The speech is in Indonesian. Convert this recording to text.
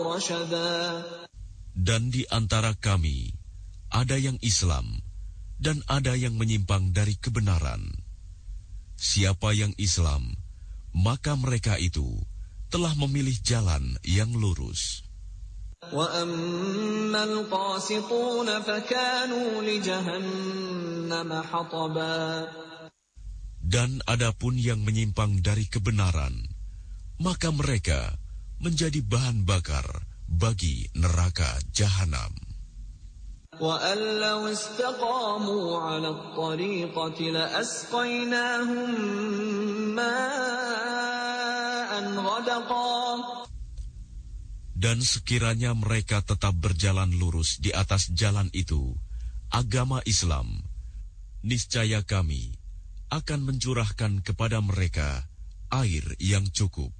رشدا. Dan di antara kami ada yang Islam dan ada yang menyimpang dari kebenaran. Siapa yang Islam, maka mereka itu telah memilih jalan yang lurus. وَأَمَّا الْقَاسِطُونَ فَكَانُوا لِجَهَنَّمَ حَطَبًا. Dan adapun yang menyimpang dari kebenaran, maka mereka menjadi bahan bakar bagi neraka jahanam. وَأَن لَّوْ اسْتَقَامُوا عَلَى الطَّرِيقَةِ لَأَسْقَيْنَاهُم مَّاءً غَدَقًا. Dan sekiranya mereka tetap berjalan lurus di atas jalan itu, agama Islam, niscaya kami akan mencurahkan kepada mereka air yang cukup.